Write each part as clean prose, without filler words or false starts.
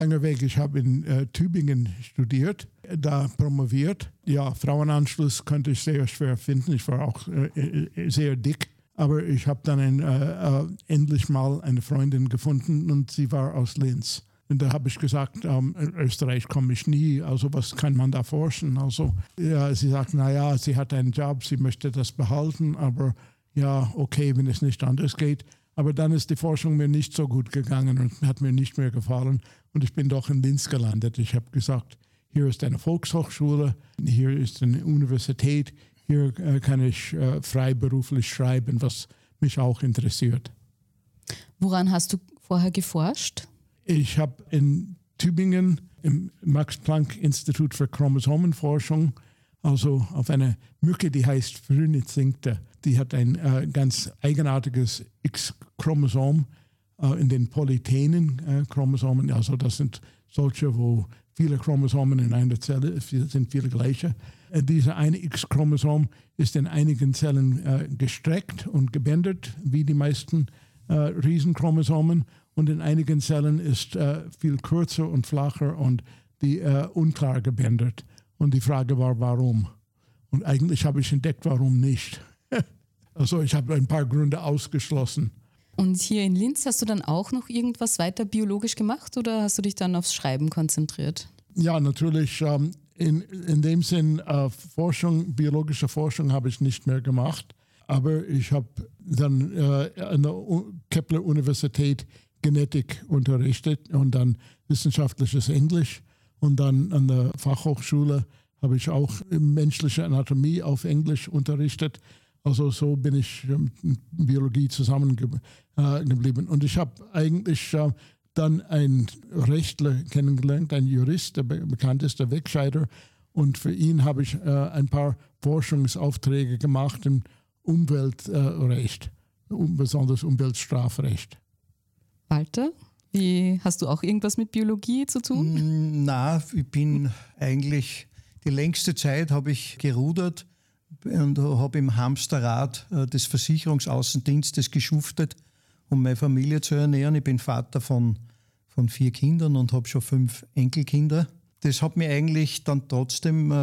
Langer Weg, ich habe in Tübingen studiert, da promoviert. Ja, Frauenanschluss konnte ich sehr schwer finden. Ich war auch sehr dick. Aber ich habe dann endlich mal eine Freundin gefunden und sie war aus Linz. Und da habe ich gesagt, in Österreich komme ich nie, also was kann man da forschen? Also ja, sie sagt, naja, sie hat einen Job, sie möchte das behalten, aber ja, okay, wenn es nicht anders geht. Aber dann ist die Forschung mir nicht so gut gegangen und hat mir nicht mehr gefallen. Und ich bin doch in Linz gelandet. Ich habe gesagt, hier ist eine Volkshochschule, hier ist eine Universität, hier kann ich freiberuflich schreiben, was mich auch interessiert. Woran hast du vorher geforscht? Ich habe in Tübingen im Max-Planck-Institut für Chromosomenforschung, also auf eine Mücke, die heißt Phrynizincta. Die hat ein ganz eigenartiges X-Chromosom in den polytenen Chromosomen. Also das sind solche, wo viele Chromosomen in einer Zelle sind, viele gleiche. Diese eine X-Chromosom ist in einigen Zellen gestreckt und gebändert, wie die meisten Riesenchromosomen. Und in einigen Zellen ist viel kürzer und flacher und die unklar gebändert. Und die Frage war, warum? Und eigentlich habe ich entdeckt, warum nicht. Also ich habe ein paar Gründe ausgeschlossen. Und hier in Linz hast du dann auch noch irgendwas weiter biologisch gemacht oder hast du dich dann aufs Schreiben konzentriert? Ja, natürlich. In dem Sinn, biologische Forschung habe ich nicht mehr gemacht. Aber ich habe dann an der Kepler-Universität Genetik unterrichtet und dann wissenschaftliches Englisch. Und dann an der Fachhochschule habe ich auch menschliche Anatomie auf Englisch unterrichtet. Also so bin ich mit Biologie zusammengeblieben. Und ich habe eigentlich dann einen Rechtler kennengelernt, einen Jurist, der bekannt ist, der Wegscheider. Und für ihn habe ich ein paar Forschungsaufträge gemacht im Umweltrecht, besonders Umweltstrafrecht. Walter, hast du auch irgendwas mit Biologie zu tun? Na, ich bin eigentlich, die längste Zeit habe ich gerudert und habe im Hamsterrad des Versicherungsaußendienstes geschuftet, um meine Familie zu ernähren. Ich bin Vater von 4 Kindern und habe schon 5 Enkelkinder. Das hat mich eigentlich dann trotzdem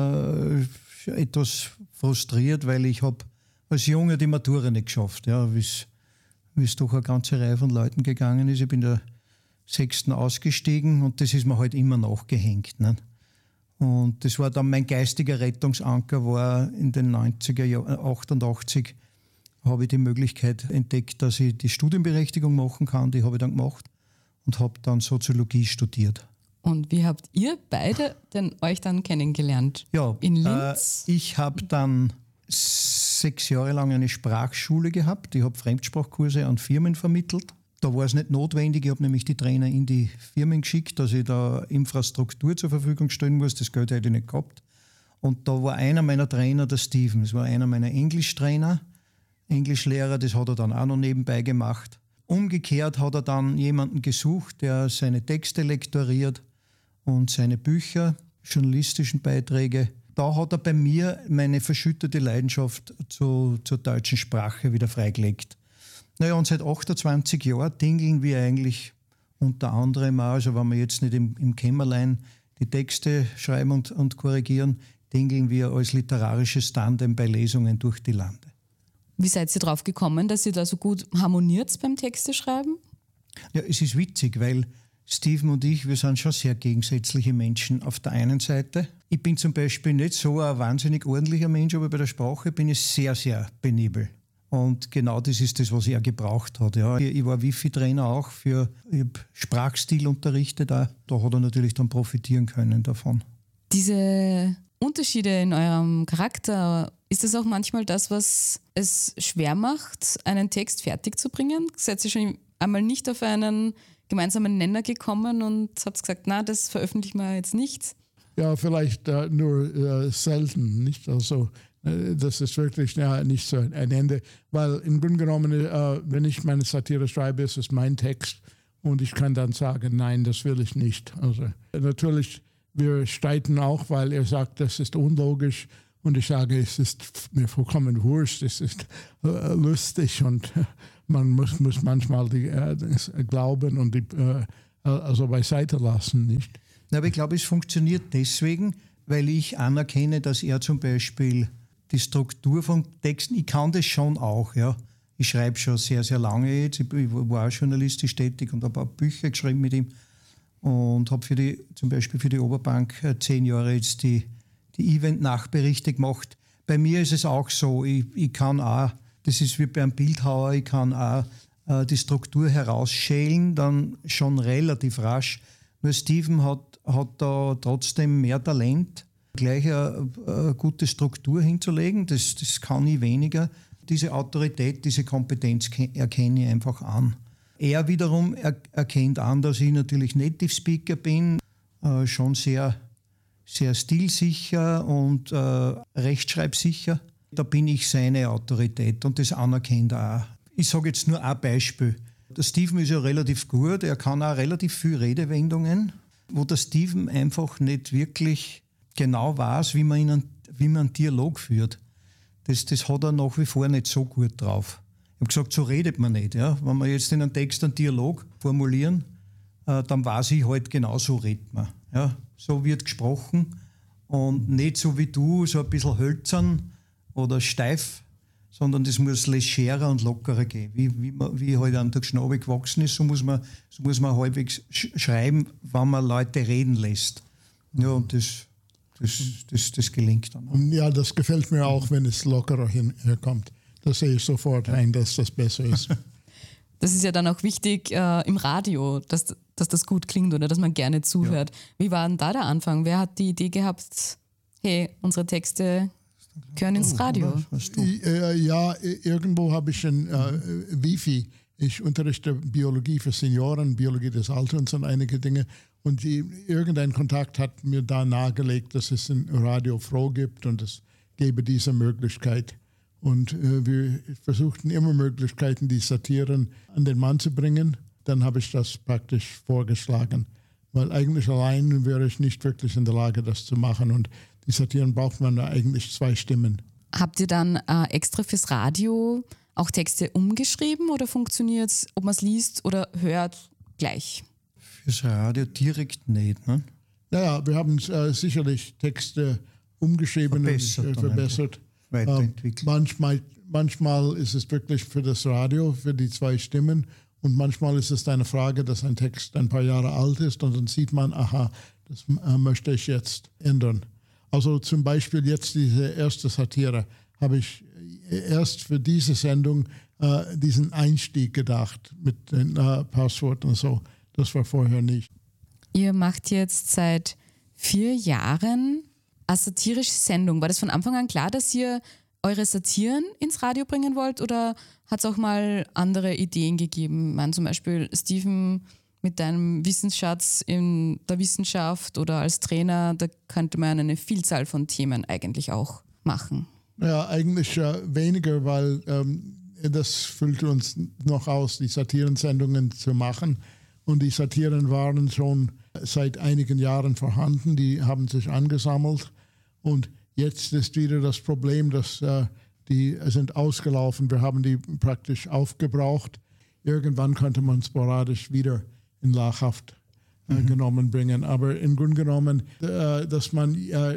etwas frustriert, weil ich habe als Junge die Matura nicht geschafft, ja, wie es doch eine ganze Reihe von Leuten gegangen ist. Ich bin der 6. ausgestiegen und das ist mir halt immer nachgehängt. Ne? Und das war dann mein geistiger Rettungsanker, war in den 90er Jahren, 88, habe ich die Möglichkeit entdeckt, dass ich die Studienberechtigung machen kann. Die habe ich dann gemacht und habe dann Soziologie studiert. Und wie habt ihr beide euch dann kennengelernt? Ja, in Linz? Ich habe dann 6 Jahre lang eine Sprachschule gehabt. Ich habe Fremdsprachkurse an Firmen vermittelt. Da war es nicht notwendig. Ich habe nämlich die Trainer in die Firmen geschickt, dass ich da Infrastruktur zur Verfügung stellen muss. Das Geld hätte ich nicht gehabt. Und da war einer meiner Trainer, der Steven. Das war einer meiner Englischtrainer, Englischlehrer. Das hat er dann auch noch nebenbei gemacht. Umgekehrt hat er dann jemanden gesucht, der seine Texte lektoriert und seine Bücher, journalistischen Beiträge. Da hat er bei mir meine verschüttete Leidenschaft zur deutschen Sprache wieder freigelegt. Naja, und seit 28 Jahren dingeln wir eigentlich unter anderem auch, also wenn wir jetzt nicht im Kämmerlein die Texte schreiben und korrigieren, dingeln wir als literarisches Tandem bei Lesungen durch die Lande. Wie seid ihr drauf gekommen, dass ihr da so gut harmoniert beim Texteschreiben? Ja, es ist witzig, weil Steven und ich, wir sind schon sehr gegensätzliche Menschen auf der einen Seite. Ich bin zum Beispiel nicht so ein wahnsinnig ordentlicher Mensch, aber bei der Sprache bin ich sehr, sehr penibel. Und genau das ist das, was er gebraucht hat. Ja. Ich war Wifi-Trainer auch, ich habe Sprachstil unterrichtet. Da hat er natürlich dann profitieren können davon. Diese Unterschiede in eurem Charakter, ist das auch manchmal das, was es schwer macht, einen Text fertig zu bringen? Seid ihr schon einmal nicht auf einen gemeinsamen Nenner gekommen und habt gesagt, na, das veröffentlichen wir jetzt nicht? Ja, vielleicht nur selten, nicht? Also das ist wirklich nicht so ein Ende, weil im Grunde genommen, wenn ich meine Satire schreibe, ist es mein Text und ich kann dann sagen, nein, das will ich nicht. Also natürlich, wir streiten auch, weil er sagt, das ist unlogisch und ich sage, es ist mir vollkommen wurscht, es ist lustig und man muss manchmal glauben und also beiseite lassen, nicht? Aber ich glaube, es funktioniert deswegen, weil ich anerkenne, dass er zum Beispiel die Struktur von Texten, ich kann das schon auch, ja. Ich schreibe schon sehr, sehr lange jetzt. Ich war auch journalistisch tätig und habe auch Bücher geschrieben mit ihm und habe zum Beispiel für die Oberbank 10 Jahre jetzt die Event-Nachberichte gemacht. Bei mir ist es auch so, ich kann auch, das ist wie beim Bildhauer, ich kann auch die Struktur herausschälen, dann schon relativ rasch. Nur Stephen hat da trotzdem mehr Talent, gleich eine gute Struktur hinzulegen. Das kann ich weniger. Diese Autorität, diese Kompetenz erkenne ich einfach an. Er wiederum erkennt an, dass ich natürlich Native Speaker bin, schon sehr, sehr stilsicher und rechtschreibsicher. Da bin ich seine Autorität und das anerkennt er auch. Ich sage jetzt nur ein Beispiel. Der Stephen ist ja relativ gut, er kann auch relativ viele Redewendungen, wo der Stephen einfach nicht wirklich genau weiß, wie man einen Dialog führt. Das hat er nach wie vor nicht so gut drauf. Ich habe gesagt, so redet man nicht. Ja? Wenn wir jetzt in einem Text einen Dialog formulieren, dann weiß ich halt genau, so redet man. Ja? So wird gesprochen und nicht so wie du, so ein bisschen hölzern oder steif, sondern das muss legerer und lockerer gehen. Wie halt an der Schnabel gewachsen ist, so muss man halbwegs schreiben, wenn man Leute reden lässt. Ja, und das gelingt dann. Ja, das gefällt mir auch, wenn es lockerer herkommt. Da sehe ich sofort ein, dass das besser ist. Das ist ja dann auch wichtig im Radio, dass das gut klingt oder dass man gerne zuhört. Ja. Wie war denn da der Anfang? Wer hat die Idee gehabt, hey, unsere Texte gehören ins Radio? Ja, irgendwo habe ich ein Wifi. Ich unterrichte Biologie für Senioren, Biologie des Alterns und einige Dinge. Und irgendein Kontakt hat mir da nahegelegt, dass es ein Radio Froh gibt und es gäbe diese Möglichkeit. Und wir versuchten immer Möglichkeiten, die Satiren an den Mann zu bringen. Dann habe ich das praktisch vorgeschlagen. Weil eigentlich allein wäre ich nicht wirklich in der Lage, das zu machen. Und die Satiren braucht man eigentlich 2 Stimmen. Habt ihr dann extra fürs Radio auch Texte umgeschrieben oder funktioniert es, ob man es liest oder hört, gleich? Fürs Radio direkt nicht, ne? Naja, wir haben sicherlich Texte umgeschrieben und verbessert. Weiterentwickelt. Manchmal ist es wirklich für das Radio, für die 2 Stimmen. Und manchmal ist es eine Frage, dass ein Text ein paar Jahre alt ist und dann sieht man, aha, das möchte ich jetzt ändern. Also zum Beispiel jetzt diese erste Satire habe ich erst für diese Sendung diesen Einstieg gedacht mit den Passworten und so. Das war vorher nicht. Ihr macht jetzt seit 4 Jahren eine satirische Sendung. War das von Anfang an klar, dass ihr eure Satiren ins Radio bringen wollt oder hat es auch mal andere Ideen gegeben? Ich meine, zum Beispiel Stephen mit deinem Wissensschatz in der Wissenschaft oder als Trainer, da könnte man eine Vielzahl von Themen eigentlich auch machen. Ja, eigentlich weniger, weil das füllt uns noch aus, die Satirensendungen zu machen. Und die Satiren waren schon seit einigen Jahren vorhanden, die haben sich angesammelt. Und jetzt ist wieder das Problem, dass die sind ausgelaufen. Wir haben die praktisch aufgebraucht. Irgendwann könnte man sporadisch wieder in Lachhaft genommen bringen. Aber im Grunde genommen, dass man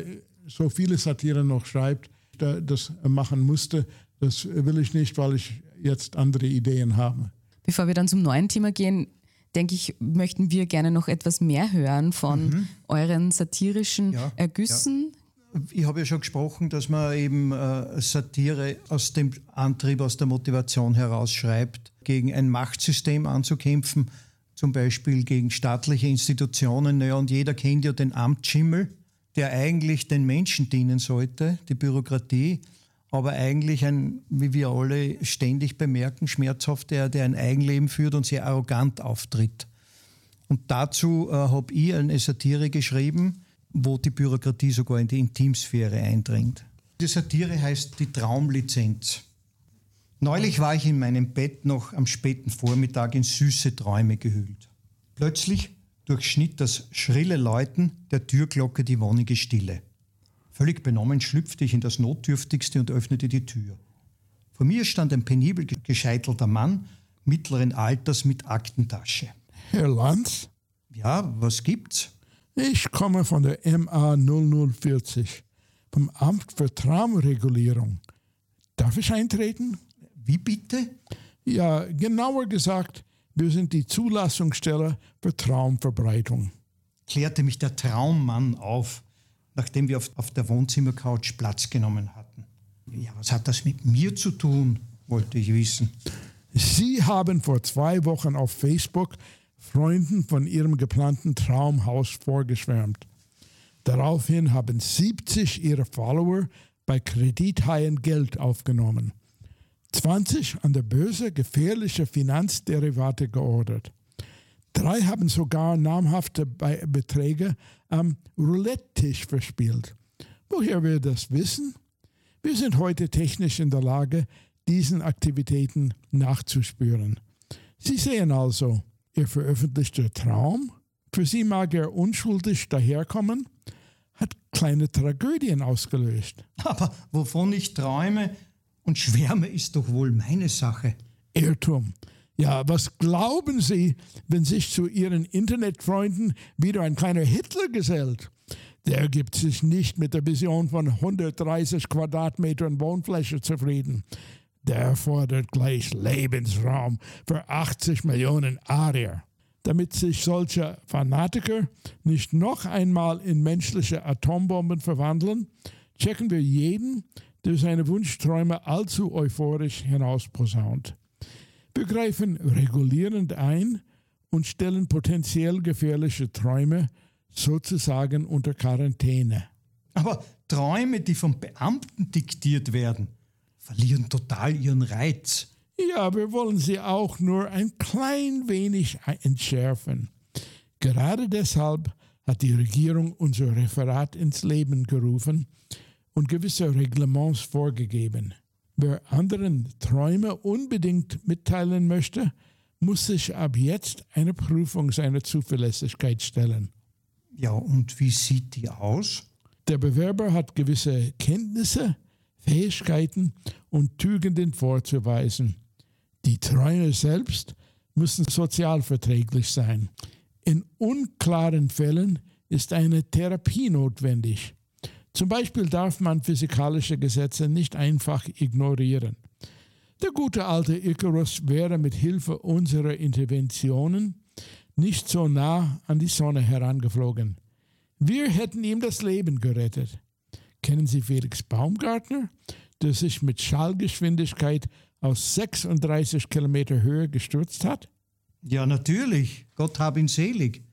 so viele Satiren noch schreibt, das machen musste, das will ich nicht, weil ich jetzt andere Ideen habe. Bevor wir dann zum neuen Thema gehen, denke ich, möchten wir gerne noch etwas mehr hören von euren satirischen Ergüssen. Ja. Ich habe ja schon gesprochen, dass man eben Satire aus dem Antrieb, aus der Motivation heraus schreibt, gegen ein Machtsystem anzukämpfen, zum Beispiel gegen staatliche Institutionen. Ja, und jeder kennt ja den Amtsschimmel, der eigentlich den Menschen dienen sollte, die Bürokratie, aber eigentlich wie wir alle ständig bemerken, schmerzhaft, der ein Eigenleben führt und sehr arrogant auftritt. Und dazu habe ich eine Satire geschrieben, wo die Bürokratie sogar in die Intimsphäre eindringt. Die Satire heißt die Traumlizenz. Neulich war ich in meinem Bett noch am späten Vormittag in süße Träume gehüllt. Plötzlich durchschnitt das schrille Läuten der Türglocke die wonnige Stille. Völlig benommen schlüpfte ich in das Notdürftigste und öffnete die Tür. Vor mir stand ein penibel gescheitelter Mann mittleren Alters mit Aktentasche. Herr Lanz? Ja, was gibt's? Ich komme von der MA 0040, vom Amt für Traumregulierung. Darf ich eintreten? Wie bitte? Ja, genauer gesagt, wir sind die Zulassungsstelle für Traumverbreitung. Klärte mich der Traummann auf, nachdem wir auf der Wohnzimmercouch Platz genommen hatten. Ja, was hat das mit mir zu tun, wollte ich wissen. Sie haben vor 2 Wochen auf Facebook Freunden von Ihrem geplanten Traumhaus vorgeschwärmt. Daraufhin haben 70 Ihrer Follower bei Kredithaien Geld aufgenommen. 20 an der Börse gefährliche Finanzderivate geordert. 3 haben sogar namhafte Beträge am Roulette-Tisch verspielt. Woher wir das wissen? Wir sind heute technisch in der Lage, diesen Aktivitäten nachzuspüren. Sie sehen also, Ihr veröffentlichter Traum, für Sie mag er unschuldig daherkommen, hat kleine Tragödien ausgelöst. Aber wovon ich träume und schwärme, ist doch wohl meine Sache. Irrtum. Ja, was glauben Sie, wenn sich zu Ihren Internetfreunden wieder ein kleiner Hitler gesellt? Der gibt sich nicht mit der Vision von 130 Quadratmetern Wohnfläche zufrieden. Der fordert gleich Lebensraum für 80 Millionen Arier. Damit sich solche Fanatiker nicht noch einmal in menschliche Atombomben verwandeln, checken wir jeden, der seine Wunschträume allzu euphorisch hinausposaunt. Wir greifen regulierend ein und stellen potenziell gefährliche Träume sozusagen unter Quarantäne. Aber Träume, die von Beamten diktiert werden, verlieren total ihren Reiz. Ja, wir wollen sie auch nur ein klein wenig entschärfen. Gerade deshalb hat die Regierung unser Referat ins Leben gerufen und gewisse Reglements vorgegeben. Wer anderen Träume unbedingt mitteilen möchte, muss sich ab jetzt einer Prüfung seiner Zuverlässigkeit stellen. Ja, und wie sieht die aus? Der Bewerber hat gewisse Kenntnisse, Fähigkeiten und Tugenden vorzuweisen. Die Träume selbst müssen sozialverträglich sein. In unklaren Fällen ist eine Therapie notwendig. Zum Beispiel darf man physikalische Gesetze nicht einfach ignorieren. Der gute alte Icarus wäre mit Hilfe unserer Interventionen nicht so nah an die Sonne herangeflogen. Wir hätten ihm das Leben gerettet. Kennen Sie Felix Baumgartner, der sich mit Schallgeschwindigkeit aus 36 Kilometer Höhe gestürzt hat? Ja, natürlich. Gott hab ihn selig.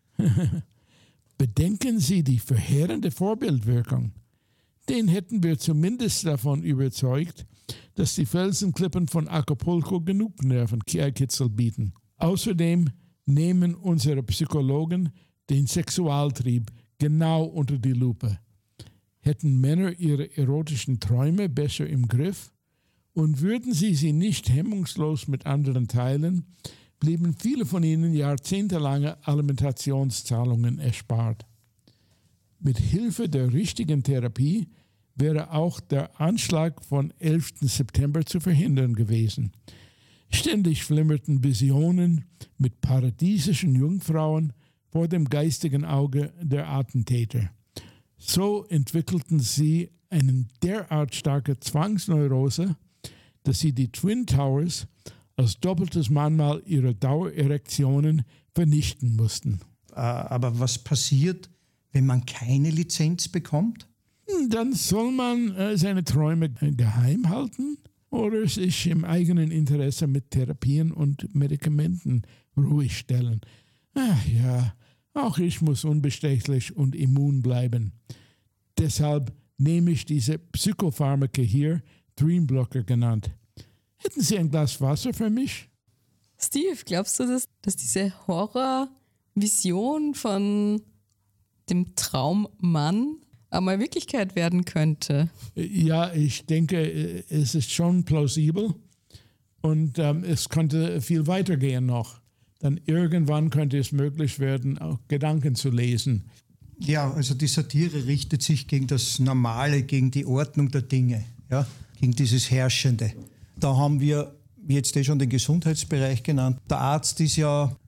Bedenken Sie die verheerende Vorbildwirkung. Den hätten wir zumindest davon überzeugt, dass die Felsenklippen von Acapulco genug Nervenkitzel bieten. Außerdem nehmen unsere Psychologen den Sexualtrieb genau unter die Lupe. Hätten Männer ihre erotischen Träume besser im Griff und würden sie nicht hemmungslos mit anderen teilen, blieben viele von ihnen jahrzehntelange Alimentationszahlungen erspart. Mit Hilfe der richtigen Therapie wäre auch der Anschlag von 11. September zu verhindern gewesen. Ständig flimmerten Visionen mit paradiesischen Jungfrauen vor dem geistigen Auge der Attentäter. So entwickelten sie eine derart starke Zwangsneurose, dass sie die Twin Towers als doppeltes Mahnmal ihrer Dauererektionen vernichten mussten. Aber was passiert, wenn man keine Lizenz bekommt? Dann soll man seine Träume geheim halten oder sich im eigenen Interesse mit Therapien und Medikamenten ruhig stellen. Ach ja, auch ich muss unbestechlich und immun bleiben. Deshalb nehme ich diese Psychopharmaka hier, Dreamblocker genannt. Hätten Sie ein Glas Wasser für mich? Steve, glaubst du, dass diese Horrorvision von dem Traummann einmal Wirklichkeit werden könnte? Ja, ich denke, es ist schon plausibel und es könnte viel weitergehen noch. Dann irgendwann könnte es möglich werden, auch Gedanken zu lesen. Ja, also die Satire richtet sich gegen das Normale, gegen die Ordnung der Dinge, ja, gegen dieses Herrschende. Da haben wir jetzt schon den Gesundheitsbereich genannt. Der Arzt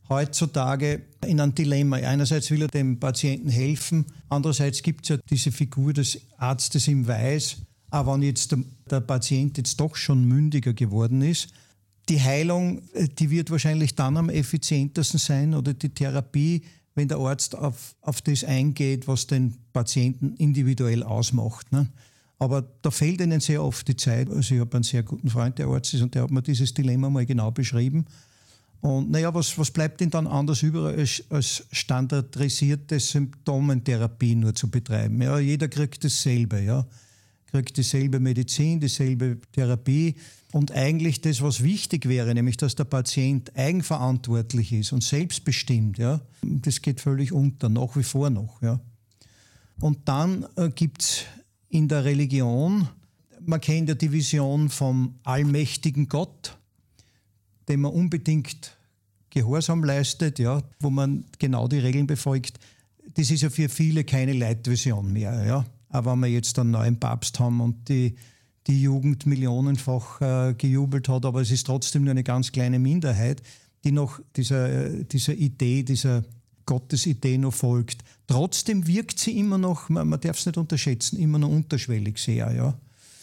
heutzutage in einem Dilemma. Einerseits will er dem Patienten helfen, andererseits gibt es ja diese Figur des Arztes im Weiß. Aber wenn jetzt der Patient jetzt doch schon mündiger geworden ist, die Heilung, die wird wahrscheinlich dann am effizientesten sein oder die Therapie, wenn der Arzt auf das eingeht, was den Patienten individuell ausmacht. Ne? Aber da fehlt ihnen sehr oft die Zeit. Also ich habe einen sehr guten Freund, der Arzt ist, und der hat mir dieses Dilemma mal genau beschrieben. Und naja, was bleibt denn dann anders über, als standardisierte Symptomentherapie nur zu betreiben? Ja, jeder kriegt dasselbe, ja. Kriegt dieselbe Medizin, dieselbe Therapie. Und eigentlich das, was wichtig wäre, nämlich dass der Patient eigenverantwortlich ist und selbstbestimmt, ja, das geht völlig unter, nach wie vor noch. Ja. Und dann gibt es in der Religion, man kennt ja die Vision vom allmächtigen Gott, dem man unbedingt Gehorsam leistet, ja, wo man genau die Regeln befolgt. Das ist ja für viele keine Leitvision mehr. Ja. Aber wenn wir jetzt einen neuen Papst haben und die Jugend millionenfach gejubelt hat, aber es ist trotzdem nur eine ganz kleine Minderheit, die noch dieser Idee, dieser Gottesidee noch folgt. Trotzdem wirkt sie immer noch, man darf es nicht unterschätzen, immer noch unterschwellig sehr. Ja.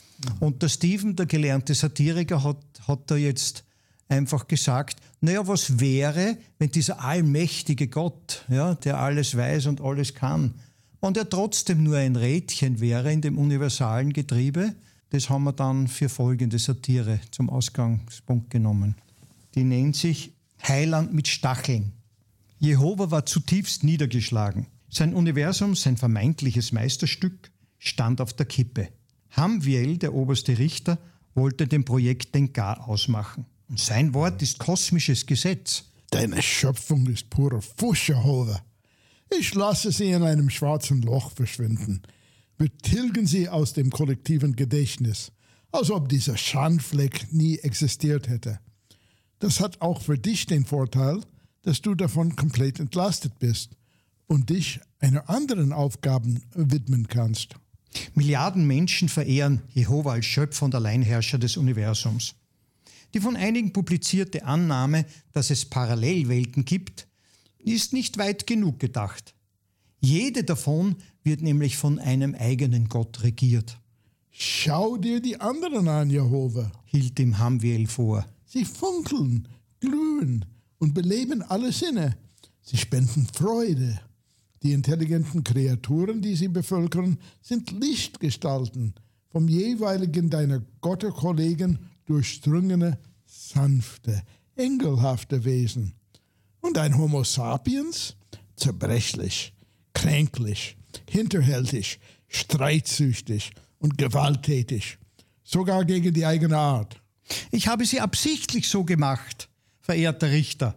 Und der Stephen, der gelernte Satiriker, hat da jetzt einfach gesagt, naja, was wäre, wenn dieser allmächtige Gott, ja, der alles weiß und alles kann, und er trotzdem nur ein Rädchen wäre in dem universalen Getriebe. Das haben wir dann für folgende Satire zum Ausgangspunkt genommen. Die nennt sich Heiland mit Stacheln. Jehova war zutiefst niedergeschlagen. Sein Universum, sein vermeintliches Meisterstück, stand auf der Kippe. Hamviel, der oberste Richter, wollte dem Projekt den Gar ausmachen. Und sein Wort ist kosmisches Gesetz. Deine Schöpfung ist purer Fusch, Jehova. Ich lasse sie in einem schwarzen Loch verschwinden. Wir tilgen sie aus dem kollektiven Gedächtnis, als ob dieser Schandfleck nie existiert hätte. Das hat auch für dich den Vorteil, dass du davon komplett entlastet bist und dich einer anderen Aufgabe widmen kannst. Milliarden Menschen verehren Jehova als Schöpfer und Alleinherrscher des Universums. Die von einigen publizierte Annahme, dass es Parallelwelten gibt, ist nicht weit genug gedacht. Jede davon wird nämlich von einem eigenen Gott regiert. Schau dir die anderen an, Jehova, hielt ihm Hamviel vor. Sie funkeln, glühen und beleben alle Sinne. Sie spenden Freude. Die intelligenten Kreaturen, die sie bevölkern, sind Lichtgestalten, vom jeweiligen deiner Götterkollegen durchdrungene, sanfte, engelhafte Wesen. Und ein Homo sapiens? Zerbrechlich, kränklich, hinterhältig, streitsüchtig und gewalttätig. Sogar gegen die eigene Art. Ich habe sie absichtlich so gemacht, verehrter Richter.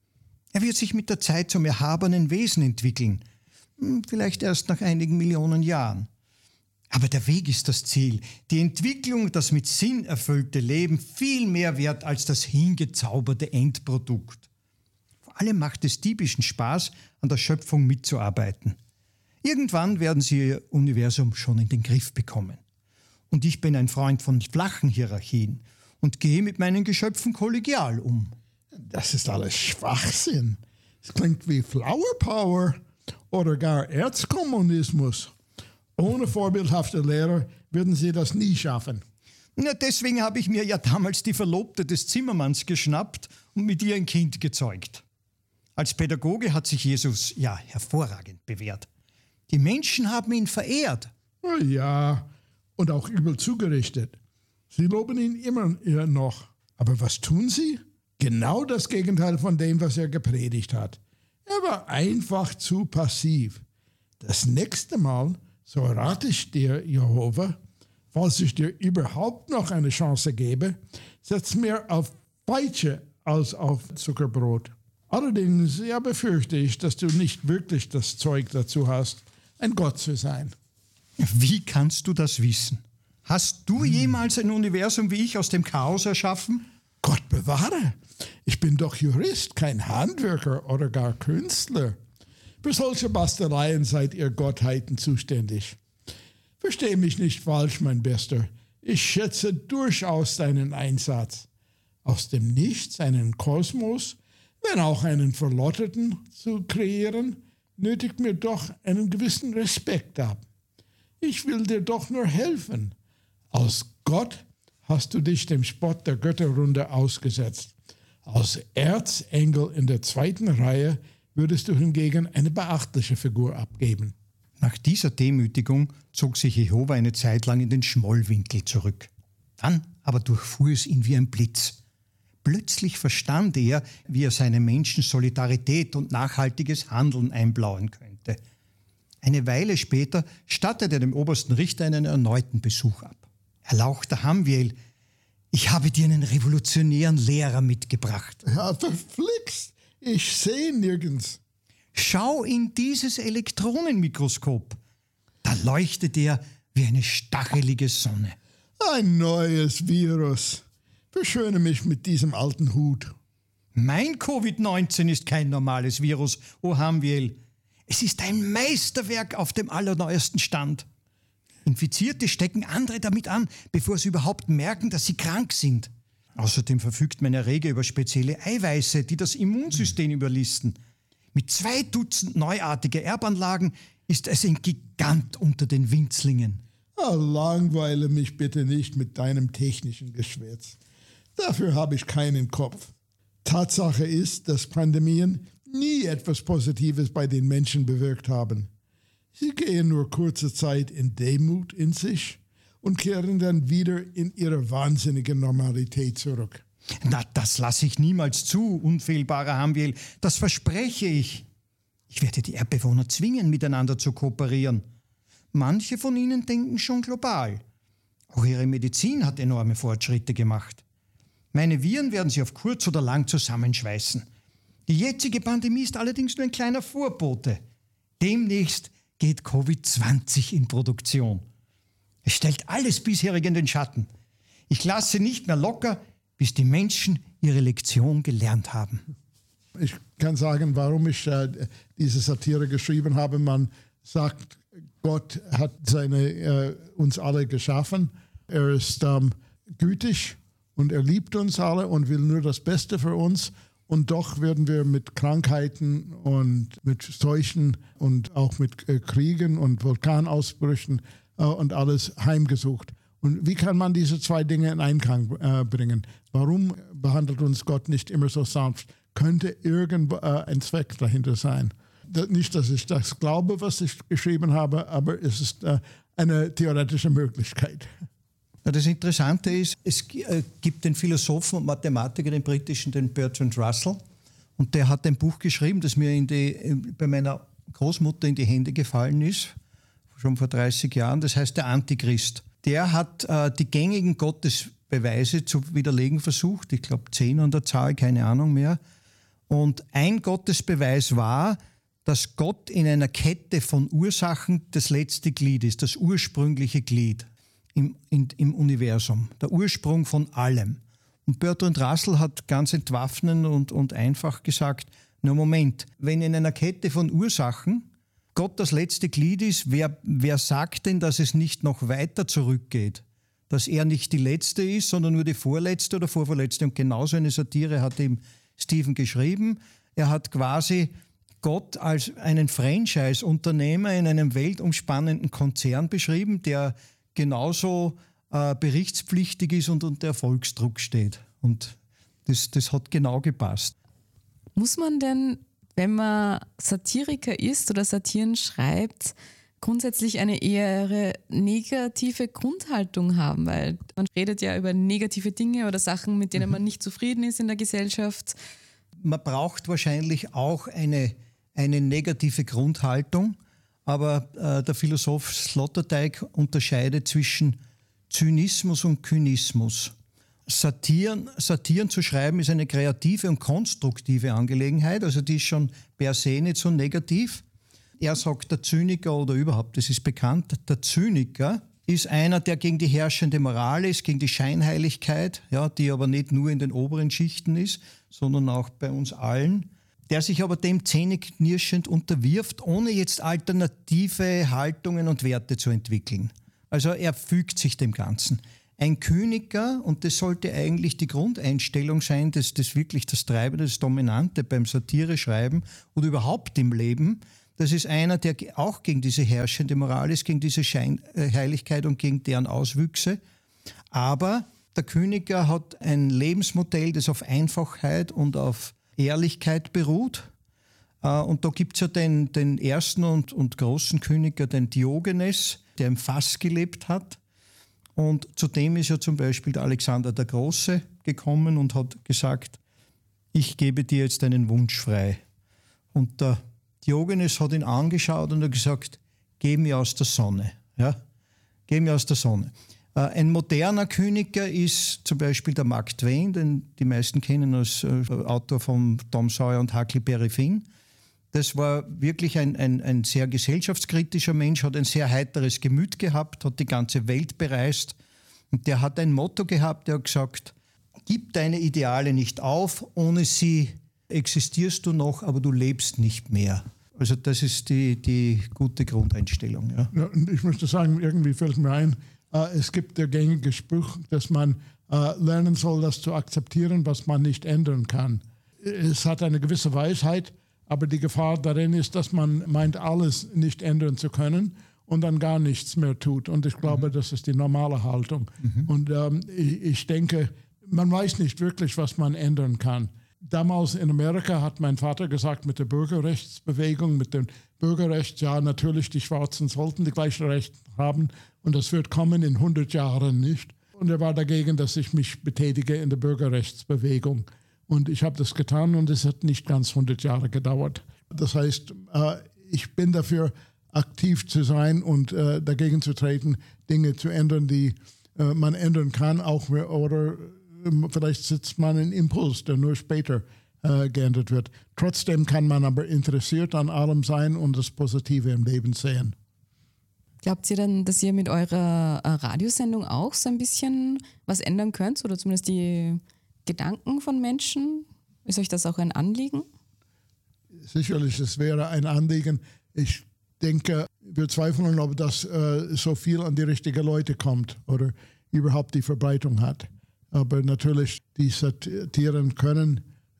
Er wird sich mit der Zeit zum erhabenen Wesen entwickeln. Vielleicht erst nach einigen Millionen Jahren. Aber der Weg ist das Ziel. Die Entwicklung, das mit Sinn erfüllte Leben, viel mehr wert als das hingezauberte Endprodukt. Vor allem macht es diebischen Spaß, an der Schöpfung mitzuarbeiten. Irgendwann werden sie ihr Universum schon in den Griff bekommen. Und ich bin ein Freund von flachen Hierarchien und gehe mit meinen Geschöpfen kollegial um. Das ist alles Schwachsinn. Es klingt wie Flower Power oder gar Erzkommunismus. Ohne vorbildhafte Lehrer würden sie das nie schaffen. Ja, deswegen habe ich mir ja damals die Verlobte des Zimmermanns geschnappt und mit ihr ein Kind gezeugt. Als Pädagoge hat sich Jesus ja hervorragend bewährt. Die Menschen haben ihn verehrt. Ja, und auch übel zugerichtet. Sie loben ihn immer noch. Aber was tun sie? Genau das Gegenteil von dem, was er gepredigt hat. Er war einfach zu passiv. Das nächste Mal, so rate ich dir, Jehova, falls ich dir überhaupt noch eine Chance gebe, setz mehr auf Peitsche als auf Zuckerbrot. Allerdings, ja, befürchte ich, dass du nicht wirklich das Zeug dazu hast, ein Gott zu sein. Wie kannst du das wissen? Hast du jemals ein Universum wie ich aus dem Chaos erschaffen? Gott bewahre! Ich bin doch Jurist, kein Handwerker oder gar Künstler. Für solche Basteleien seid ihr Gottheiten zuständig. Versteh mich nicht falsch, mein Bester. Ich schätze durchaus deinen Einsatz. Aus dem Nichts einen Kosmos, Wenn auch einen Verlotterten zu kreieren, nötigt mir doch einen gewissen Respekt ab. Ich will dir doch nur helfen. Als Gott hast du dich dem Spott der Götterrunde ausgesetzt. Als Erzengel in der zweiten Reihe würdest du hingegen eine beachtliche Figur abgeben. Nach dieser Demütigung zog sich Jehova eine Zeit lang in den Schmollwinkel zurück. Dann aber durchfuhr es ihn wie ein Blitz. Plötzlich verstand er, wie er seinen Menschen Solidarität und nachhaltiges Handeln einblauen könnte. Eine Weile später stattete er dem obersten Richter einen erneuten Besuch ab. Erlauchter Hamwiel, ich habe dir einen revolutionären Lehrer mitgebracht. Ja, verflixt, ich sehe nirgends. Schau in dieses Elektronenmikroskop. Da leuchtet er wie eine stachelige Sonne. Ein neues Virus. Verschöne mich mit diesem alten Hut. Mein Covid-19 ist kein normales Virus, o Hamwiel. Es ist ein Meisterwerk auf dem allerneuesten Stand. Infizierte stecken andere damit an, bevor sie überhaupt merken, dass sie krank sind. Außerdem verfügt mein Erreger über spezielle Eiweiße, die das Immunsystem überlisten. Mit 2 Dutzend neuartiger Erbanlagen ist es ein Gigant unter den Winzlingen. Langweile mich bitte nicht mit deinem technischen Geschwätz. Dafür habe ich keinen Kopf. Tatsache ist, dass Pandemien nie etwas Positives bei den Menschen bewirkt haben. Sie gehen nur kurze Zeit in Demut in sich und kehren dann wieder in ihre wahnsinnige Normalität zurück. Na, das lasse ich niemals zu, unfehlbarer Hamwiel. Das verspreche ich. Ich werde die Erdbewohner zwingen, miteinander zu kooperieren. Manche von ihnen denken schon global. Auch ihre Medizin hat enorme Fortschritte gemacht. Meine Viren werden sie auf kurz oder lang zusammenschweißen. Die jetzige Pandemie ist allerdings nur ein kleiner Vorbote. Demnächst geht Covid-20 in Produktion. Es stellt alles bisherige in den Schatten. Ich lasse nicht mehr locker, bis die Menschen ihre Lektion gelernt haben. Ich kann sagen, warum ich diese Satire geschrieben habe. Man sagt, Gott hat uns alle geschaffen. Er ist gütig und er liebt uns alle und will nur das Beste für uns. Und doch werden wir mit Krankheiten und mit Seuchen und auch mit Kriegen und Vulkanausbrüchen und alles heimgesucht. Und wie kann man diese 2 Dinge in Einklang bringen? Warum behandelt uns Gott nicht immer so sanft? Könnte ein Zweck dahinter sein? Nicht, dass ich das glaube, was ich geschrieben habe, aber es ist eine theoretische Möglichkeit. Ja, das Interessante ist, es gibt den Philosophen und Mathematiker, den britischen, den Bertrand Russell, und der hat ein Buch geschrieben, das mir bei meiner Großmutter in die Hände gefallen ist, schon vor 30 Jahren, das heißt der Antichrist. Der hat die gängigen Gottesbeweise zu widerlegen versucht, ich glaube 10 an der Zahl, keine Ahnung mehr. Und ein Gottesbeweis war, dass Gott in einer Kette von Ursachen das letzte Glied ist, das ursprüngliche Glied im Universum, der Ursprung von allem. Und Bertrand Russell hat ganz entwaffnend und einfach gesagt, na Moment, wenn in einer Kette von Ursachen Gott das letzte Glied ist, wer sagt denn, dass es nicht noch weiter zurückgeht? Dass er nicht die Letzte ist, sondern nur die Vorletzte oder Vorvorletzte. Und genauso eine Satire hat ihm Stephen geschrieben. Er hat quasi Gott als einen Franchise-Unternehmer in einem weltumspannenden Konzern beschrieben, der genauso berichtspflichtig ist und unter Erfolgsdruck steht. Und das hat genau gepasst. Muss man denn, wenn man Satiriker ist oder Satiren schreibt, grundsätzlich eine eher negative Grundhaltung haben? Weil man redet ja über negative Dinge oder Sachen, mit denen man nicht zufrieden ist in der Gesellschaft. Man braucht wahrscheinlich auch eine negative Grundhaltung, aber der Philosoph Sloterdijk unterscheidet zwischen Zynismus und Kynismus. Satiren zu schreiben ist eine kreative und konstruktive Angelegenheit, also die ist schon per se nicht so negativ. Er sagt, der Zyniker oder überhaupt, das ist bekannt, der Zyniker ist einer, der gegen die herrschende Moral ist, gegen die Scheinheiligkeit, ja, die aber nicht nur in den oberen Schichten ist, sondern auch bei uns allen, der sich aber dem zähneknirschend unterwirft, ohne jetzt alternative Haltungen und Werte zu entwickeln. Also er fügt sich dem Ganzen. ein Kyniker, und das sollte eigentlich die Grundeinstellung sein, das wirklich das Treibende, das Dominante beim Satire-Schreiben oder überhaupt im Leben, das ist einer, der auch gegen diese herrschende Moral ist, gegen diese Scheinheiligkeit und gegen deren Auswüchse. Aber der Kyniker hat ein Lebensmodell, das auf Einfachheit und auf Ehrlichkeit beruht. Und da gibt es ja den ersten und großen Kyniker, den Diogenes, der im Fass gelebt hat. Und zudem ist ja zum Beispiel der Alexander der Große gekommen und hat gesagt, ich gebe dir jetzt deinen Wunsch frei. Und der Diogenes hat ihn angeschaut und hat gesagt, geh mir aus der Sonne. Ja? Geh mir aus der Sonne. Ein moderner Kyniker ist zum Beispiel der Mark Twain, den die meisten kennen als Autor von Tom Sawyer und Huckleberry Finn. Das war wirklich ein sehr gesellschaftskritischer Mensch, hat ein sehr heiteres Gemüt gehabt, hat die ganze Welt bereist. Und der hat ein Motto gehabt, der hat gesagt, gib deine Ideale nicht auf, ohne sie existierst du noch, aber du lebst nicht mehr. Also das ist die gute Grundeinstellung. Ja. Ja, und ich möchte sagen, irgendwie fällt mir ein, es gibt der gängige Spruch, dass man lernen soll, das zu akzeptieren, was man nicht ändern kann. Es hat eine gewisse Weisheit, aber die Gefahr darin ist, dass man meint, alles nicht ändern zu können und dann gar nichts mehr tut. Und ich glaube, das ist die normale Haltung. Und ich denke, man weiß nicht wirklich, was man ändern kann. Damals in Amerika hat mein Vater gesagt, mit der Bürgerrechtsbewegung, mit dem Bürgerrecht, ja, natürlich, die Schwarzen sollten die gleichen Rechte haben und das wird kommen in 100 Jahren nicht. Und er war dagegen, dass ich mich betätige in der Bürgerrechtsbewegung. Und ich habe das getan und es hat nicht ganz 100 Jahre gedauert. Das heißt, ich bin dafür, aktiv zu sein und dagegen zu treten, Dinge zu ändern, die man ändern kann, auch oder vielleicht setzt man einen Impuls, der nur später geändert wird. Trotzdem kann man aber interessiert an allem sein und das Positive im Leben sehen. Glaubt ihr denn, dass ihr mit eurer Radiosendung auch so ein bisschen was ändern könnt oder zumindest die Gedanken von Menschen? Ist euch das auch ein Anliegen? Sicherlich, es wäre ein Anliegen. Ich denke, wir zweifeln, ob das so viel an die richtigen Leute kommt oder überhaupt die Verbreitung hat. Aber natürlich, die Satiren können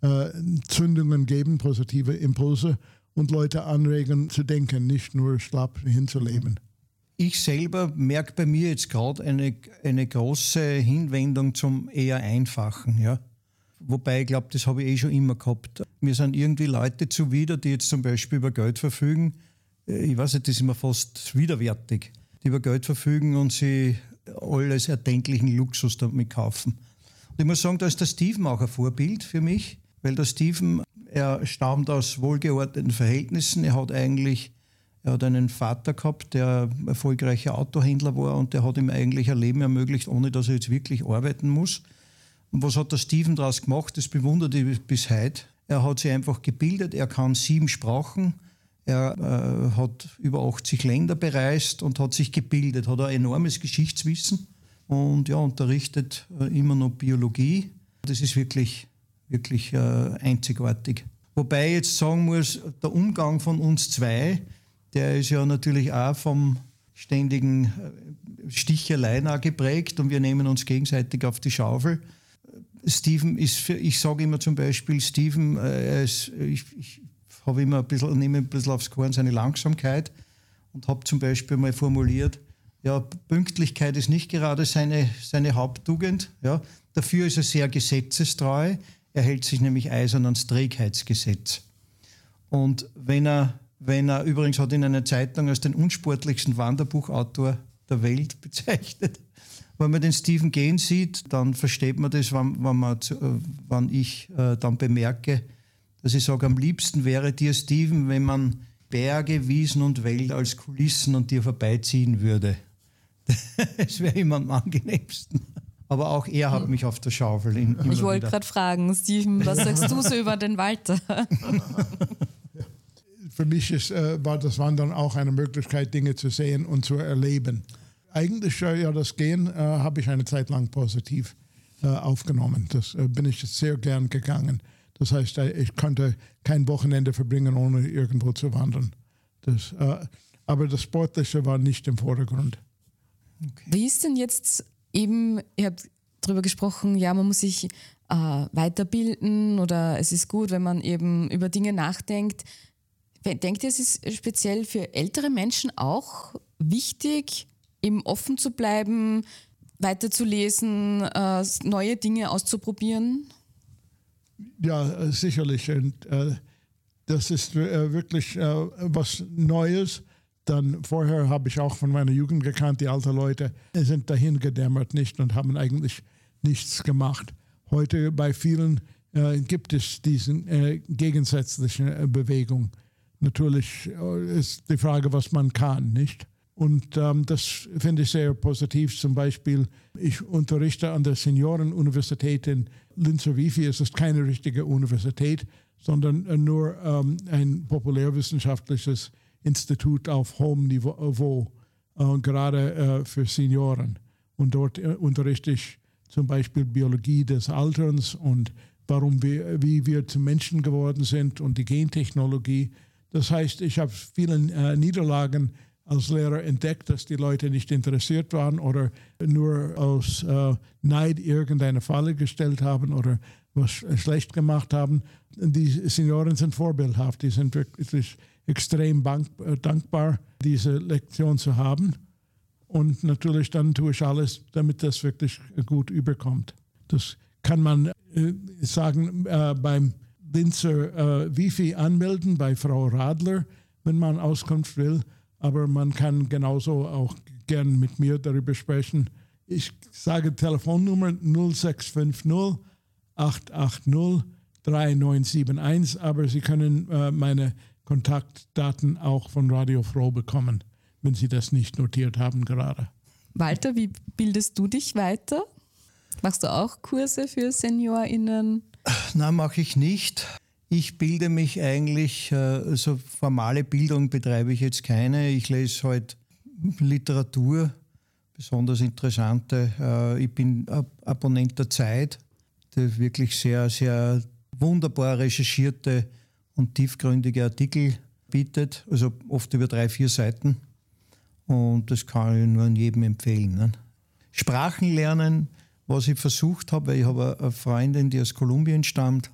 Zündungen geben, positive Impulse und Leute anregen zu denken, nicht nur schlapp hinzuleben. Ich selber merke bei mir jetzt gerade eine große Hinwendung zum eher Einfachen. Ja? Wobei, ich glaube, das habe ich schon immer gehabt. Mir sind irgendwie Leute zuwider, die jetzt zum Beispiel über Geld verfügen. Ich weiß nicht, das ist mir fast widerwärtig. Die über Geld verfügen und sie alles erdenklichen Luxus damit kaufen. Und ich muss sagen, da ist der Stephen auch ein Vorbild für mich, weil der Stephen, er stammt aus wohlgeordneten Verhältnissen. Er hat einen Vater gehabt, der erfolgreicher Autohändler war und der hat ihm eigentlich ein Leben ermöglicht, ohne dass er jetzt wirklich arbeiten muss. Und was hat der Stephen daraus gemacht? Das bewundert ich bis heute. Er hat sich einfach gebildet, er kann 7 Sprachen, er hat über 80 Länder bereist und hat sich gebildet, hat ein enormes Geschichtswissen und ja, unterrichtet immer noch Biologie. Das ist wirklich einzigartig. Wobei ich jetzt sagen muss, der Umgang von uns zwei, der ist ja natürlich auch vom ständigen Sticheleien auch geprägt und wir nehmen uns gegenseitig auf die Schaufel. Stephen ist, ich sage immer zum Beispiel, Stephen, ich nehme ein bisschen aufs Korn seine Langsamkeit und habe zum Beispiel mal formuliert, ja, Pünktlichkeit ist nicht gerade seine Haupttugend. Ja. Dafür ist er sehr gesetzestreu. Er hält sich nämlich eisern ans Trägheitsgesetz. Und wenn er übrigens hat in einer Zeitung als den unsportlichsten Wanderbuchautor der Welt bezeichnet. Wenn man den Stephen gehen sieht, dann versteht man das, wenn ich dann bemerke, dass ich sage, am liebsten wäre dir, Stephen, wenn man Berge, Wiesen und Wälder als Kulissen an dir vorbeiziehen würde. Das wäre ihm am angenehmsten. Aber auch er hat mich auf der Schaufel. Ich wollte gerade fragen, Stephen, was sagst du so über den Walter? Für mich war das Wandern auch eine Möglichkeit, Dinge zu sehen und zu erleben. Eigentlich, das Gehen habe ich eine Zeit lang positiv aufgenommen. Das bin ich sehr gern gegangen. Das heißt, ich konnte kein Wochenende verbringen, ohne irgendwo zu wandern. Aber das Sportliche war nicht im Vordergrund. Okay. Wie ist denn jetzt Eben, ihr habt darüber gesprochen, ja, man muss sich weiterbilden oder es ist gut, wenn man eben über Dinge nachdenkt. Denkt ihr, es ist speziell für ältere Menschen auch wichtig, eben offen zu bleiben, weiterzulesen, neue Dinge auszuprobieren? Ja, sicherlich. Und das ist wirklich was Neues. Dann vorher habe ich auch von meiner Jugend gekannt, die alten Leute sind dahin gedämmert nicht und haben eigentlich nichts gemacht. Heute bei vielen gibt es diese gegensätzliche Bewegung. Natürlich ist die Frage, was man kann, nicht? Und das finde ich sehr positiv. Zum Beispiel, ich unterrichte an der Seniorenuniversität in Linzer Wifi. Es ist keine richtige Universität, sondern nur ein populärwissenschaftliches Institut auf hohem Niveau, gerade für Senioren. Und dort unterrichte ich zum Beispiel Biologie des Alterns und wie wir zu Menschen geworden sind und die Gentechnologie. Das heißt, ich habe vielen Niederlagen als Lehrer entdeckt, dass die Leute nicht interessiert waren oder nur aus Neid irgendeine Falle gestellt haben oder was schlecht gemacht haben. Die Senioren sind vorbildhaft, die sind wirklich extrem dankbar, diese Lektion zu haben. Und natürlich dann tue ich alles, damit das wirklich gut überkommt. Das kann man sagen beim Linzer Wifi anmelden, bei Frau Radler, wenn man Auskunft will. Aber man kann genauso auch gern mit mir darüber sprechen. Ich sage Telefonnummer 0650 880 3971, aber Sie können meine Kontaktdaten auch von Radio Froh bekommen, wenn Sie das nicht notiert haben gerade. Walter, wie bildest du dich weiter? Machst du auch Kurse für SeniorInnen? Nein, mache ich nicht. Ich bilde mich eigentlich, so formale Bildung betreibe ich jetzt keine. Ich lese halt Literatur, besonders interessante. Ich bin Abonnent der Zeit, die wirklich sehr, sehr wunderbar recherchierte und tiefgründige Artikel bietet, also oft über 3-4 Seiten. Und das kann ich nur jedem empfehlen. Ne? Sprachen lernen, was ich versucht habe, weil ich habe eine Freundin, die aus Kolumbien stammt.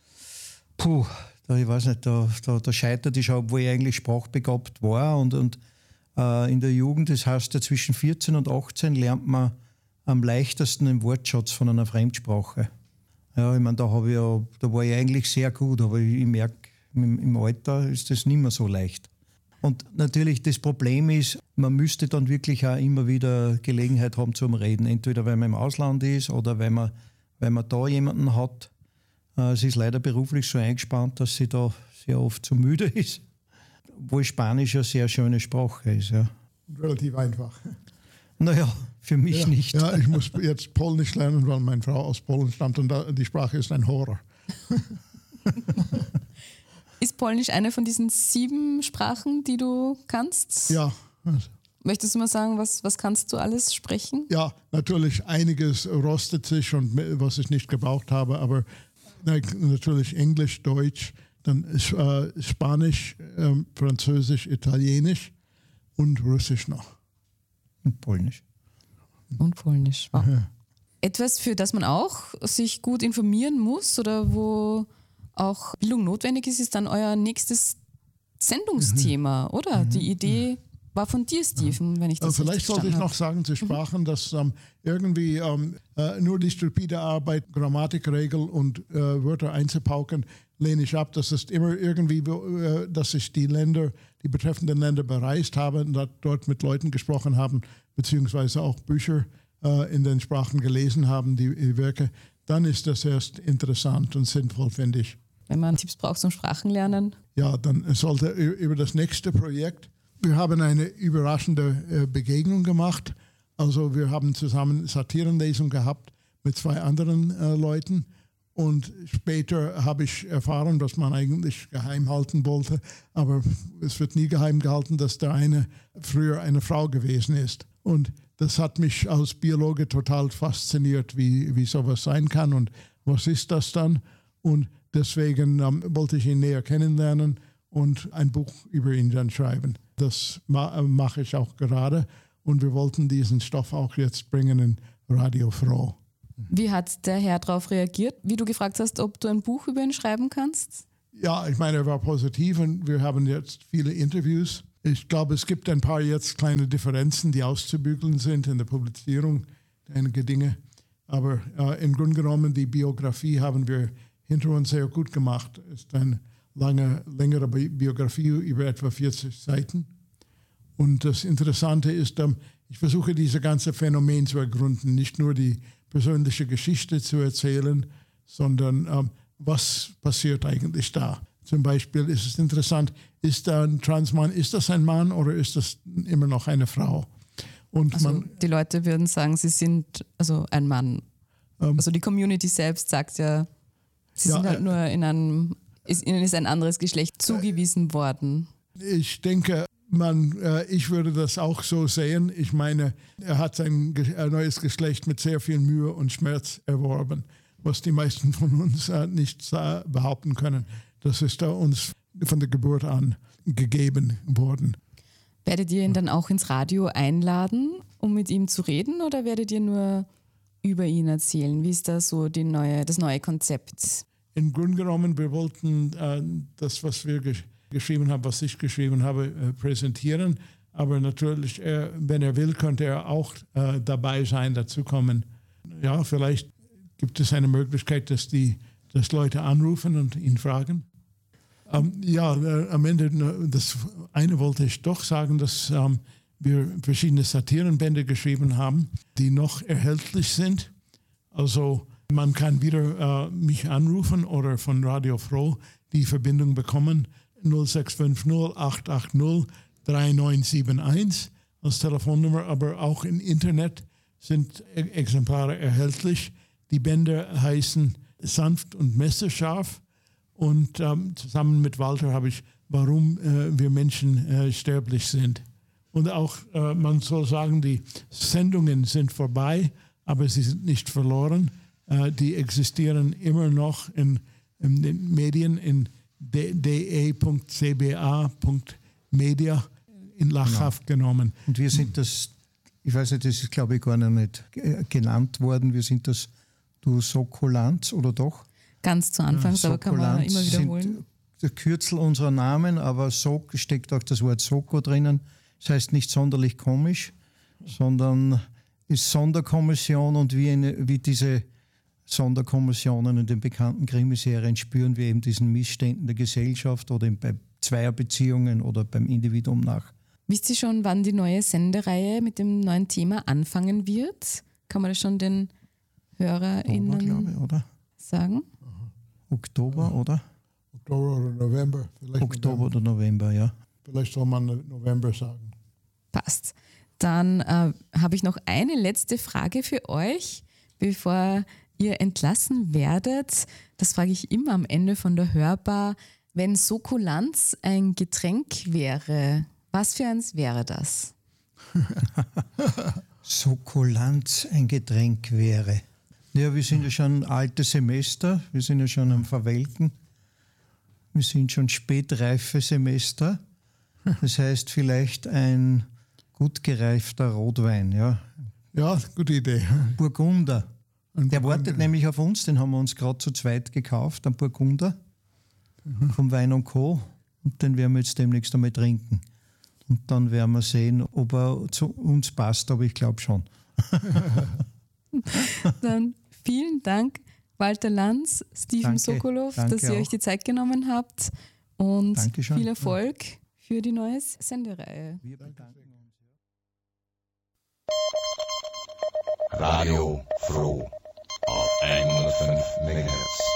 Ich weiß nicht, da scheitert ich schon, obwohl ich eigentlich sprachbegabt war. Und in der Jugend, das heißt ja zwischen 14 und 18 lernt man am leichtesten den Wortschatz von einer Fremdsprache. Ja, ich meine, da war ich eigentlich sehr gut, aber ich merke, im Alter ist das nicht mehr so leicht. Und natürlich das Problem ist, man müsste dann wirklich auch immer wieder Gelegenheit haben zum Reden. Entweder weil man im Ausland ist oder weil man da jemanden hat. Sie ist leider beruflich so eingespannt, dass sie da sehr oft zu müde ist. Obwohl Spanisch eine sehr schöne Sprache ist. Ja. Relativ einfach. Naja, für mich nicht. Ja, ich muss jetzt Polnisch lernen, weil meine Frau aus Polen stammt und die Sprache ist ein Horror. Ist Polnisch eine von diesen 7 Sprachen, die du kannst? Ja. Möchtest du mal sagen, was kannst du alles sprechen? Ja, natürlich einiges rostet sich und was ich nicht gebraucht habe, aber natürlich Englisch, Deutsch, dann Spanisch, Französisch, Italienisch und Russisch noch. Und Polnisch. Und Polnisch. Wow. Ja. Etwas, für das man auch sich gut informieren muss oder wo auch Bildung notwendig ist, ist dann euer nächstes Sendungsthema, oder? Die Idee war von dir, Steven, wenn ich das vielleicht sollte ich noch sagen zu Sprachen, dass irgendwie nur die stupide Arbeit, Grammatikregel und Wörter einzupauken, lehne ich ab. Das ist immer irgendwie, dass ich die betreffenden Länder bereist habe und dort mit Leuten gesprochen haben, beziehungsweise auch Bücher in den Sprachen gelesen haben, die Werke. Dann ist das erst interessant und sinnvoll, finde ich. Wenn man Tipps braucht zum Sprachenlernen? Ja, dann sollte über das nächste Projekt. Wir haben eine überraschende Begegnung gemacht. Also wir haben zusammen Satirenlesung gehabt mit 2 anderen Leuten. Und später habe ich erfahren, was man eigentlich geheim halten wollte. Aber es wird nie geheim gehalten, dass der eine früher eine Frau gewesen ist. Und das hat mich als Biologe total fasziniert, wie sowas sein kann und was ist das dann. Und deswegen wollte ich ihn näher kennenlernen und ein Buch über ihn dann schreiben. Das mache ich auch gerade und wir wollten diesen Stoff auch jetzt bringen in Radio Froh. Wie hat der Herr darauf reagiert, wie du gefragt hast, ob du ein Buch über ihn schreiben kannst? Ja, ich meine, er war positiv und wir haben jetzt viele Interviews. Ich glaube, es gibt ein paar jetzt kleine Differenzen, die auszubügeln sind in der Publizierung einige Dinge. Aber im Grunde genommen, die Biografie haben wir hinter uns sehr gut gemacht. Es ist eine längere Biografie über etwa 40 Seiten. Und das Interessante ist, ich versuche diese ganze Phänomen zu ergründen, nicht nur die persönliche Geschichte zu erzählen, sondern was passiert eigentlich da. Zum Beispiel ist es interessant, ist da ein Transmann, ist das ein Mann oder ist das immer noch eine Frau? Und also die Leute würden sagen, sie sind also ein Mann. Also die Community selbst sagt ja, sie sind halt nur ihnen ist ein anderes Geschlecht zugewiesen worden. Ich denke, ich würde das auch so sehen. Ich meine, er hat sein neues Geschlecht mit sehr viel Mühe und Schmerz erworben, was die meisten von uns nicht behaupten können. Das ist uns von der Geburt an gegeben worden. Werdet ihr ihn dann auch ins Radio einladen, um mit ihm zu reden, oder werdet ihr nur über ihn erzählen? Wie ist da so das neue Konzept? Im Grunde genommen, wir wollten das, was wir geschrieben haben, was ich geschrieben habe, präsentieren. Aber natürlich, wenn er will, könnte er auch dabei sein, dazukommen. Ja, vielleicht gibt es eine Möglichkeit, dass Leute anrufen und ihn fragen. Am Ende, das eine wollte ich doch sagen, dass wir verschiedene Satirenbände geschrieben haben, die noch erhältlich sind. Also man kann wieder mich anrufen oder von Radio Froh die Verbindung bekommen. 0650 880 3971 als Telefonnummer, aber auch im Internet sind Exemplare erhältlich. Die Bände heißen Sanft und Messerscharf und zusammen mit Walter habe ich Warum wir Menschen sterblich sind. Und auch, man soll sagen, die Sendungen sind vorbei, aber sie sind nicht verloren. Die existieren immer noch in den Medien, in de.cba.media in Lachhaft genommen. Und wir sind das, ich weiß nicht, das ist glaube ich gar noch nicht genannt worden, wir sind das Sokolanz, oder doch? Ganz zu Anfang, aber kann man immer wiederholen. Der Kürzel unserer Namen, aber so steckt auch das Wort Soko drinnen. Das heißt nicht sonderlich komisch, sondern ist Sonderkommission, und wie diese Sonderkommissionen in den bekannten Krimiserien spüren wir eben diesen Missständen der Gesellschaft oder bei Zweierbeziehungen oder beim Individuum nach. Wisst ihr schon, wann die neue Sendereihe mit dem neuen Thema anfangen wird? Kann man das schon den HörerInnen glaube ich, oder? sagen? Oktober, oder? Oktober oder November. Oktober oder November, ja. Vielleicht soll man November sagen. Passt. Dann habe ich noch eine letzte Frage für euch, bevor ihr entlassen werdet. Das frage ich immer am Ende von der Hörbar. Wenn Sokolanz ein Getränk wäre, was für eins wäre das? Sokolanz ein Getränk wäre. Ja, wir sind ja schon alte Semester, wir sind ja schon am Verwelken. Wir sind schon spätreife Semester. Das heißt vielleicht ein gut gereifter Rotwein. Ja, ja, gute Idee. Burgunder. Der wartet nämlich auf uns, den haben wir uns gerade zu zweit gekauft, ein Burgunder vom Wein und Co. Und den werden wir jetzt demnächst einmal trinken. Und dann werden wir sehen, ob er zu uns passt, aber ich glaube schon. Dann vielen Dank, Walter Lanz, Steven Sokolow, dass ihr euch die Zeit genommen habt, und viel Erfolg für die neue Sendereihe. Wir bedanken uns. Radio Froh auf 105 MHz.